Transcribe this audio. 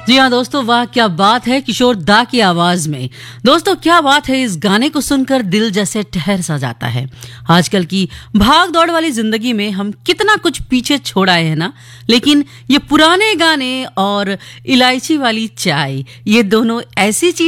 जी हाँ दोस्तों, वाह क्या बात है किशोर दा की आवाज में। दोस्तों क्या बात है, इस गाने को सुनकर दिल जैसे ठहर सा जाता है। आजकल की भाग दौड़ वाली जिंदगी में हम कितना कुछ पीछे छोड़ आए हैं ना, लेकिन ये पुराने गाने और इलायची वाली चाय, ये दोनों ऐसी चीज